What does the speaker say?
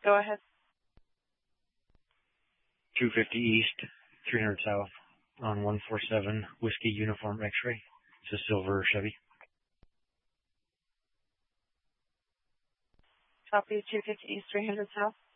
Go ahead. 250 East, 300 South on 147 Whiskey Uniform X-Ray. It's a silver Chevy. Copy 250 East, 300 South.